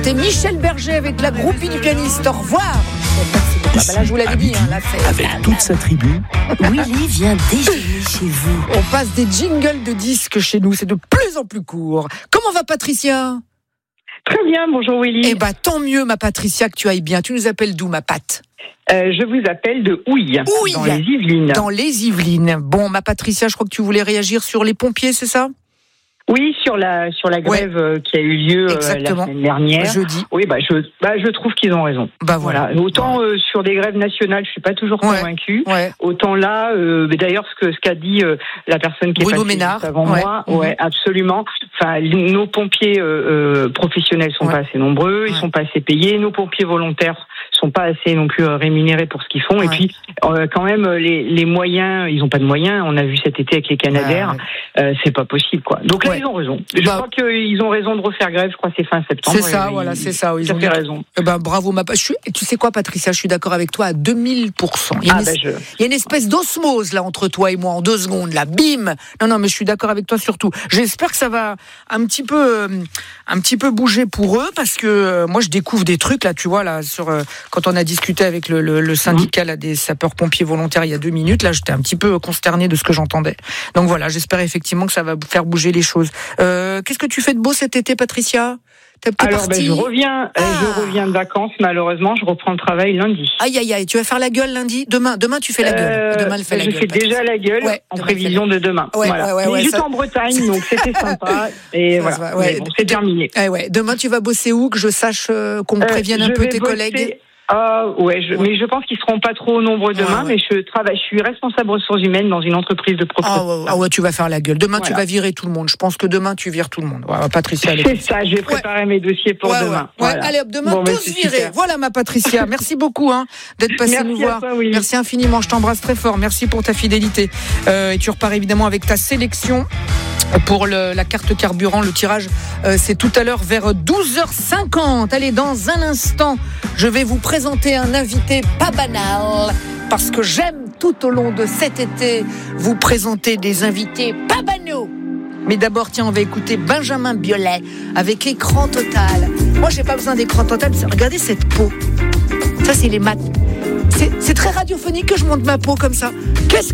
C'est Michel Berger avec la groupie du pianiste. Au revoir. Là, je vous l'avais dit. Avec toute sa tribu. Willy vient déjeuner chez vous. On passe des jingles de disques chez nous. C'est de plus en plus court. Comment va Patricia ? Très bien, bonjour Willy. Eh ben, tant mieux, ma Patricia, que tu ailles bien. Tu nous appelles d'où, ma Pat ? Je vous appelle de Houille, dans les Yvelines. Dans les Yvelines. Bon, ma Patricia, je crois que tu voulais réagir sur les pompiers, c'est ça ? Oui, sur la grève qui a eu lieu la semaine dernière. Jeudi. Oui, je trouve qu'ils ont raison. Voilà. Autant sur des grèves nationales, je suis pas toujours convaincue. Ouais. Autant là, d'ailleurs, ce qu'a dit la personne qui Bruno est passée Ménard, avant moi, absolument. Enfin, nos pompiers professionnels sont pas assez nombreux, ils sont pas assez payés. Nos pompiers volontaires sont pas assez non plus rémunérés pour ce qu'ils font. Et puis, quand même, les moyens, ils ont pas de moyens. On a vu cet été avec les Canadaires, c'est pas possible, quoi. Donc là, ils ont raison. Je crois qu'ils ont raison de refaire grève. Je crois que c'est fin septembre. C'est ça, c'est ça. Ils ont raison. Bravo, tu sais quoi, Patricia, je suis d'accord avec toi à 2000%. Il y a une espèce d'osmose là entre toi et moi en 2 secondes. Là, bim. Non, mais je suis d'accord avec toi surtout. J'espère que ça va un petit peu bouger pour eux parce que moi je découvre des trucs là, tu vois là quand on a discuté avec le syndicat là, des sapeurs-pompiers volontaires il y a 2 minutes. Là, j'étais un petit peu consterné de ce que j'entendais. Donc voilà, j'espère effectivement que ça va faire bouger les choses. Qu'est-ce que tu fais de beau cet été, Patricia ? Alors, je reviens de vacances, malheureusement, je reprends le travail lundi. Aïe, tu vas faire la gueule lundi ? Demain tu fais la gueule. Demain, elle fait la gueule. Je fais déjà la gueule en prévision de demain. Mais juste en Bretagne, donc c'était sympa. Et voilà, c'est terminé. Demain, tu vas bosser où ? Que je sache qu'on prévienne un peu tes collègues. Mais je pense qu'ils seront pas trop nombreux demain, mais je suis responsable ressources humaines dans une entreprise de propreté. Tu vas faire la gueule. Demain, tu vas virer tout le monde. Je pense que demain, tu vires tout le monde. Patricia, c'est ça, je vais préparer mes dossiers pour demain. Voilà. Allez hop, demain, tous virés. Super. Voilà, ma Patricia. Merci beaucoup d'être passée nous voir. Toi, oui. Merci infiniment. Je t'embrasse très fort. Merci pour ta fidélité. Et tu repars évidemment avec ta sélection pour la carte carburant. Le tirage, c'est tout à l'heure vers 12h50. Allez, dans un instant, je vais vous présenter un invité pas banal, parce que j'aime tout au long de cet été vous présenter des invités pas banaux. Mais d'abord, on va écouter Benjamin Biolay avec Écran Total. Moi, j'ai pas besoin d'écran total. Regardez cette peau. Ça, c'est les maths. C'est très radiophonique que je monte ma peau comme ça. Qu'est-ce